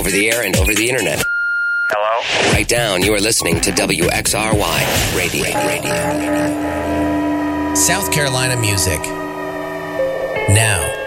over the air and over the internet. Hello? Write down you are listening to WXRY Radio. South Carolina music. Now.